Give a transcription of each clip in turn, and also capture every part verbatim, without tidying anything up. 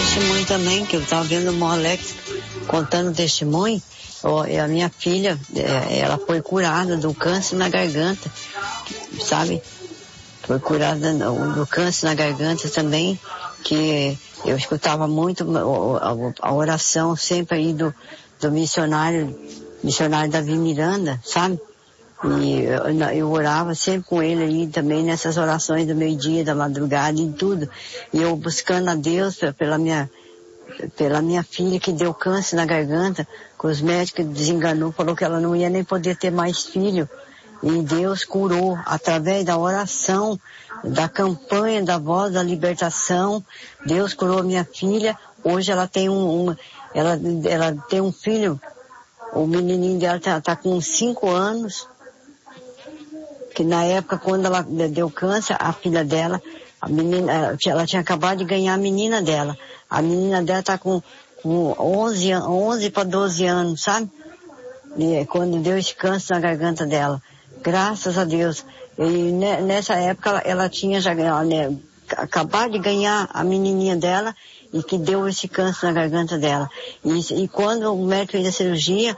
testemunho também, que eu estava vendo o Alex contando testemunho. Oh, a minha filha, ela foi curada do câncer na garganta, sabe? Foi curada do câncer na garganta também, que eu escutava muito a oração sempre aí do, do missionário, missionário Davi Miranda, sabe? E eu, eu orava sempre com ele aí também nessas orações do meio-dia, da madrugada e tudo. E eu buscando a Deus pela minha, pela minha filha que deu câncer na garganta, que os médicos desenganou, falou que ela não ia nem poder ter mais filho. E Deus curou através da oração, da campanha da Voz da Libertação. Deus curou minha filha. Hoje ela tem um, um ela, ela tem um filho. O menininho dela tá, tá com cinco anos. Que na época, quando ela deu câncer, a filha dela, a menina, ela tinha acabado de ganhar a menina dela. A menina dela tá com, com onze, onze para doze anos, sabe? E quando deu esse câncer na garganta dela. Graças a Deus. E nessa época ela, ela tinha já ela, né, acabado de ganhar a menininha dela e que deu esse câncer na garganta dela. E, e quando o médico fez a cirurgia,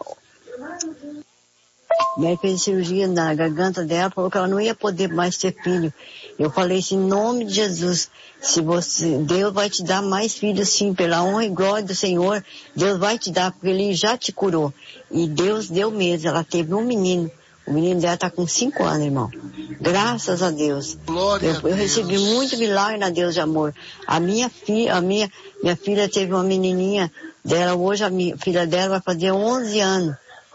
o médico fez a cirurgia na garganta dela, falou que ela não ia poder mais ter filho. Eu falei assim, em nome de Jesus, se você, Deus vai te dar mais filhos sim, pela honra e glória do Senhor, Deus vai te dar, porque Ele já te curou. E Deus deu mesmo, ela teve um menino. O menino dela está com cinco anos, irmão. Graças a Deus. Glória eu, a Deus. Eu recebi muito milagre na Deus de amor. A minha filha, a minha, minha filha teve uma menininha dela, hoje a minha filha dela vai fazer onze anos.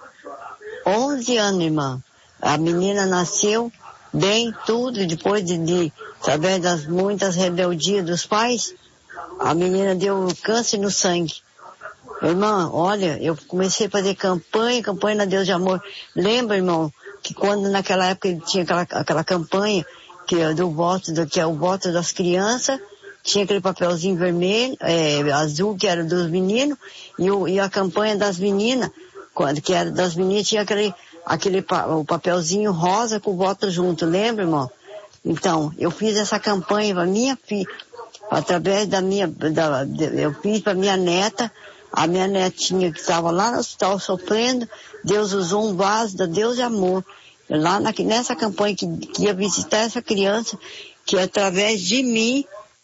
onze anos, irmã. A menina nasceu bem, tudo, depois de, de através das muitas rebeldias dos pais, a menina deu câncer no sangue. Irmã, olha, eu comecei a fazer campanha, campanha na Deus de amor. Lembra, irmão, que quando naquela época tinha aquela, aquela campanha que é do voto, do, que é o voto das crianças, tinha aquele papelzinho vermelho, é, azul, que era dos meninos, e, o, e a campanha das meninas, quando que era das meninas, tinha aquele, aquele o papelzinho rosa com o voto junto, lembra, irmão? Então, eu fiz essa campanha para minha filha, através da minha, da, eu fiz para minha neta. A minha netinha que estava lá no hospital sofrendo, Deus usou um vaso da Deus de amor, lá na, nessa campanha que, que ia visitar essa criança, que através de mim,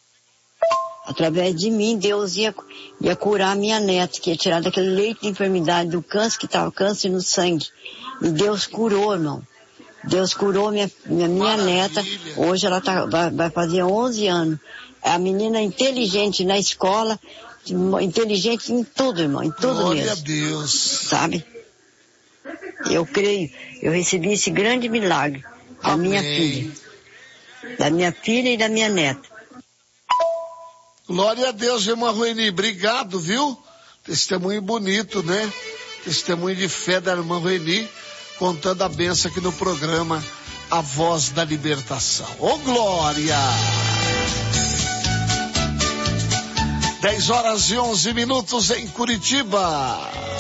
através de mim, Deus ia, ia curar a minha neta, que ia tirar daquele leito de enfermidade, do câncer, que estava câncer no sangue. E Deus curou, irmão. Deus curou minha, minha, minha neta, hoje ela tá, vai, vai fazer onze anos. É a menina inteligente na escola, inteligente em tudo, irmão, em tudo Glória mesmo. A Deus. Sabe? Eu creio, eu recebi esse grande milagre da Amém. minha filha. Da minha filha e da minha neta. Glória a Deus, irmã Rueni, obrigado, viu? Testemunho bonito, né? Testemunho de fé da irmã Rueni, contando a bênção aqui no programa A Voz da Libertação. Ô, glória! dez horas e onze minutos em Curitiba.